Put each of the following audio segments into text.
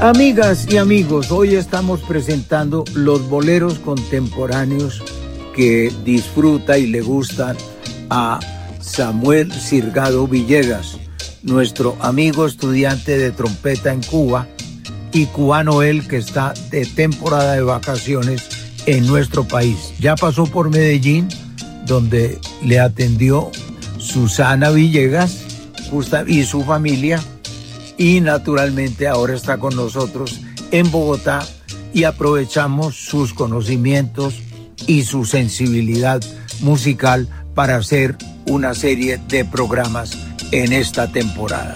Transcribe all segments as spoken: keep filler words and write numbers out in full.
Amigas y amigos, hoy estamos presentando los boleros contemporáneos que disfruta y le gustan a Samuel Sirgado Villegas, nuestro amigo estudiante de trompeta en Cuba y cubano él que está de temporada de vacaciones en nuestro país. Ya pasó por Medellín, donde le atendió Susana Villegas justa, y su familia, y naturalmente ahora está con nosotros en Bogotá y aprovechamos sus conocimientos y su sensibilidad musical para hacer una serie de programas en esta temporada.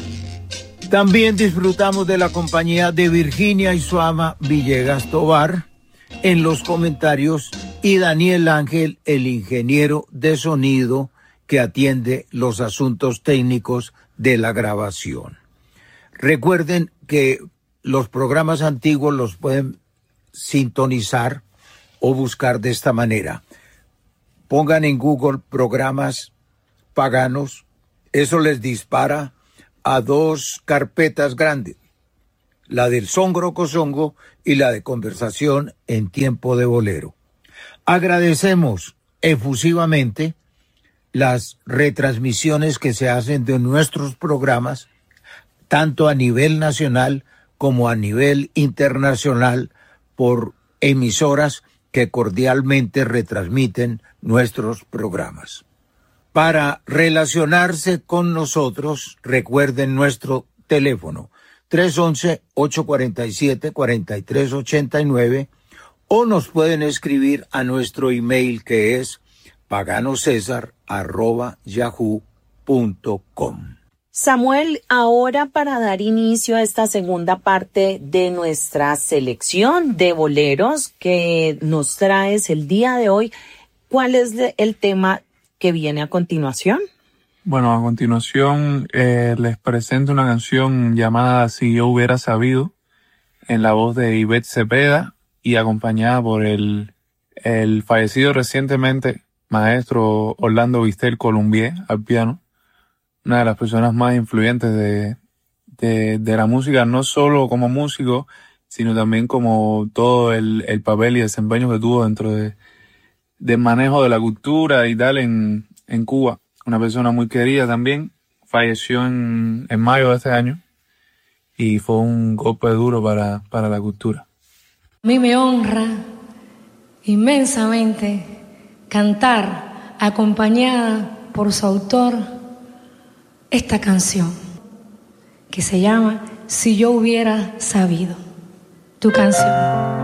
También disfrutamos de la compañía de Virginia y su ama Villegas Tovar en los comentarios y Daniel Ángel, el ingeniero de sonido que atiende los asuntos técnicos de la grabación. Recuerden que los programas antiguos los pueden sintonizar o buscar de esta manera. Pongan en Google programas paganos, eso les dispara a dos carpetas grandes, la del Songo Cosongo y la de conversación en tiempo de bolero. Agradecemos efusivamente las retransmisiones que se hacen de nuestros programas, tanto a nivel nacional como a nivel internacional, por emisoras que cordialmente retransmiten nuestros programas. Para relacionarse con nosotros, recuerden nuestro teléfono tres once, ocho cuatro siete, cuatro tres ocho nueve o nos pueden escribir a nuestro email que es paganosesar arroba yahoo punto com. Samuel, ahora para dar inicio a esta segunda parte de nuestra selección de boleros que nos traes el día de hoy, ¿cuál es el tema que viene a continuación? Bueno, a continuación eh, les presento una canción llamada Si yo hubiera sabido, en la voz de Ivette Cepeda y acompañada por el, el fallecido recientemente maestro Orlando Vistel Colombier al piano, una de las personas más influyentes de, de, de la música, no solo como músico, sino también como todo el, el papel y desempeño que tuvo dentro de, del manejo de la cultura y tal en, en Cuba. Una persona muy querida también, falleció en, en mayo de este año y fue un golpe duro para, para la cultura. A mí me honra inmensamente cantar acompañada por su autor esta canción que se llama Si yo hubiera sabido, tu canción.